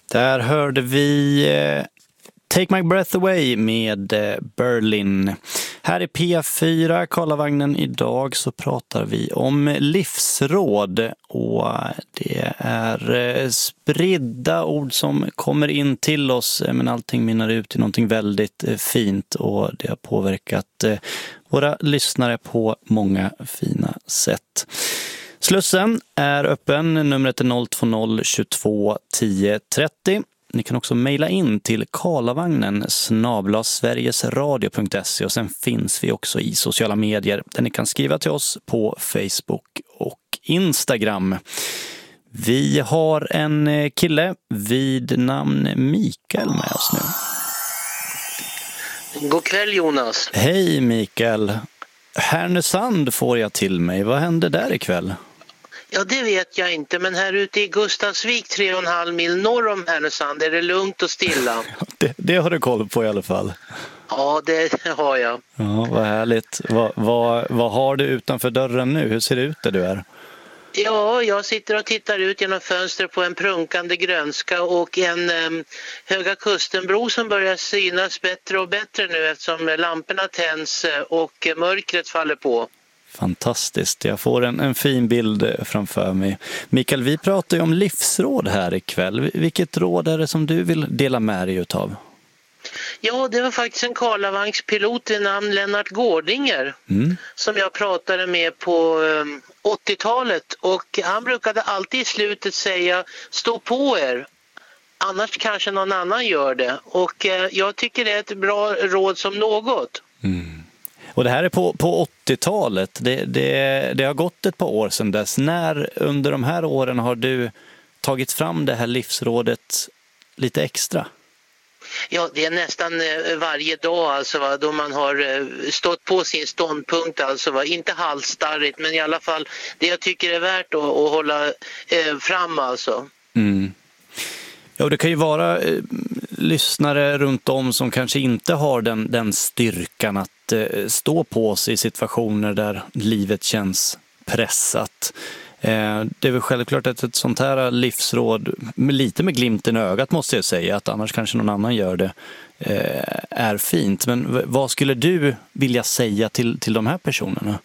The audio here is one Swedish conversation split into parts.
Där hörde vi Take My Breath Away med Berlin. Här i P4, Karlavagnen, idag så pratar vi om livsråd. Och det är spridda ord som kommer in till oss, men allting minnar ut i någonting väldigt fint. Och det har påverkat våra lyssnare på många fina sätt. Slussen är öppen, numret är 020 22 10 30. Ni kan också mejla in till karlavagnen@sverigesradio.se och sen finns vi också i sociala medier där ni kan skriva till oss på Facebook och Instagram. Vi har en kille vid namn Mikael med oss nu. God kväll Jonas. Hej Mikael. Härnösand får jag till mig. Vad händer där ikväll? Ja, det vet jag inte, men här ute i Gustavsvik 3,5 mil norr om Härnösand är det lugnt och stilla. Det har du koll på i alla fall. Ja, det har jag. Ja, vad härligt. Vad har du utanför dörren nu? Hur ser det ut där du är? Ja, jag sitter och tittar ut genom fönster på en prunkande grönska och en Höga Kustenbro som börjar synas bättre och bättre nu eftersom lamporna tänds och mörkret faller på. Fantastiskt, jag får en fin bild framför mig. Mikael, vi pratar ju om livsråd här ikväll. Vilket råd är det som du vill dela med dig utav? Ja, det var faktiskt en Karlavagns-pilot vid namn Lennart Gårdinger som jag pratade med på 80-talet. Och han brukade alltid i slutet säga, stå på er, annars kanske någon annan gör det. Och jag tycker det är ett bra råd som något. Mm. Och det här är på 80-talet. Det har gått ett par år sedan dess. När under de här åren har du tagit fram det här livsrådet lite extra? Ja, det är nästan varje dag alltså, va, då man har stått på sin ståndpunkt, alltså, va, inte halsstarrigt, men i alla fall det jag tycker är värt att hålla fram alltså. Mm. Ja, det kan ju vara lyssnare runt om som kanske inte har den styrkan att stå på sig i situationer där livet känns pressat. Det är väl självklart att ett sånt här livsråd, lite med glimten i ögat måste jag säga, att annars kanske någon annan gör det, är fint. Men vad skulle du vilja säga till de här personerna?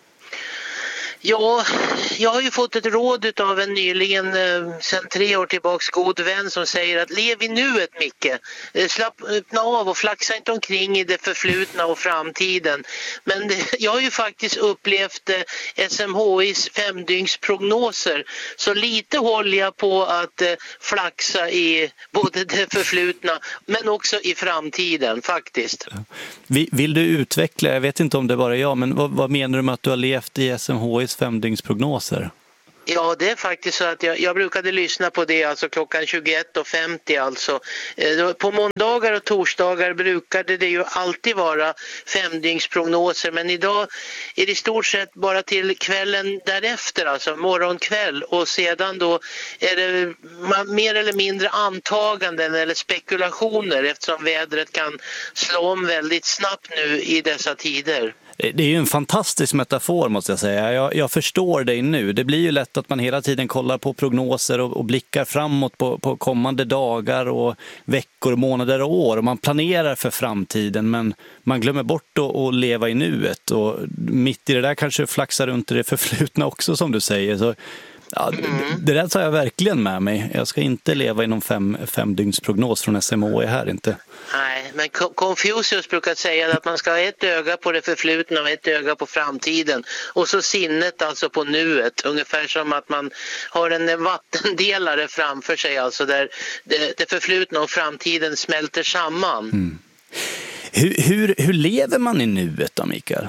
Ja, jag har ju fått ett råd av en nyligen sedan 3 år tillbaks god vän som säger att lev i nuet, Micke. Slappna av och flaxa inte omkring i det förflutna och framtiden. Men jag har ju faktiskt upplevt SMHIs 5-dygnsprognoser. Så lite håller jag på att flaxa i både det förflutna men också i framtiden faktiskt. Vill du utveckla, jag vet inte om det bara är jag, men vad menar du med att du har levt i SMHIs 5-dygnsprognoser? Ja, det är faktiskt så att jag brukade lyssna på det alltså klockan 21:50 alltså. På måndagar och torsdagar brukade det ju alltid vara 5-dygnsprognoser, men idag är det i stort sett bara till kvällen därefter, alltså morgonkväll, och sedan då är det mer eller mindre antaganden eller spekulationer eftersom vädret kan slå om väldigt snabbt nu i dessa tider. Det är ju en fantastisk metafor måste jag säga. Jag förstår dig nu. Det blir ju lätt att man hela tiden kollar på prognoser och blickar framåt på kommande dagar och veckor, månader och år. Och man planerar för framtiden, men man glömmer bort att leva i nuet. Och mitt i det där kanske flaxar runt i det förflutna också, som du säger. Så ja, det där tar jag verkligen med mig. Jag ska inte leva i någon 5-dygnsprognos från SMHI här inte. Nej, men Confucius brukar säga att man ska ha ett öga på det förflutna och ett öga på framtiden. Och så sinnet alltså på nuet. Ungefär som att man har en vattendelare framför sig, alltså där det förflutna och framtiden smälter samman. Mm. Hur lever man i nuet då, Mikael?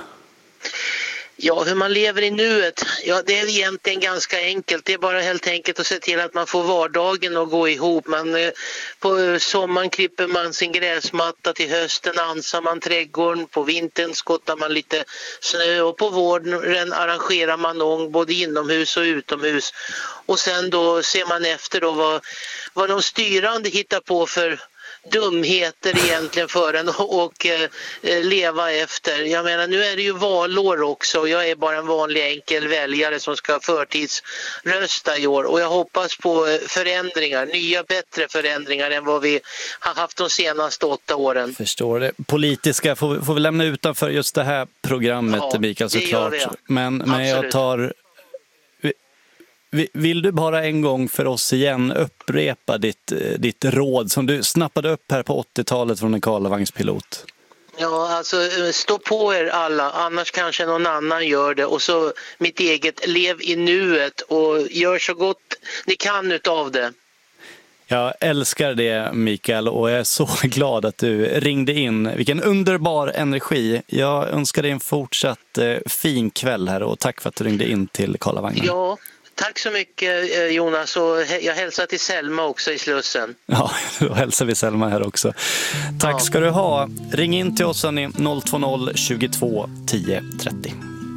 Ja, hur man lever i nuet, ja, det är egentligen ganska enkelt. Det är bara helt enkelt att se till att man får vardagen att gå ihop. På sommaren klipper man sin gräsmatta, till hösten ansar man trädgården, på vintern skottar man lite snö och på våren arrangerar man ång både inomhus och utomhus. Och sen då ser man efter då vad de styrande hittar på för dumheter egentligen för en och leva efter. Jag menar, nu är det ju valår också och jag är bara en vanlig enkel väljare som ska förtidsrösta i år och jag hoppas på förändringar, nya bättre förändringar än vad vi har haft de senaste 8 åren. Förstår det. Politiska får vi lämna utanför just det här programmet, Mikael, såklart. Men jag tar... Vill du bara en gång för oss igen upprepa ditt råd som du snappade upp här på 80-talet från en Karlavagnspilot? Ja, alltså stå på er alla, annars kanske någon annan gör det. Och så mitt eget, lev i nuet och gör så gott ni kan utav det. Jag älskar det, Mikael, och jag är så glad att du ringde in. Vilken underbar energi. Jag önskar dig en fortsatt fin kväll här och tack för att du ringde in till Karlavagnen. Ja, tack så mycket Jonas och jag hälsar till Selma också i Slussen. Ja, då hälsar vi Selma här också. Tack ska du ha. Ring in till oss 020 22 10 30.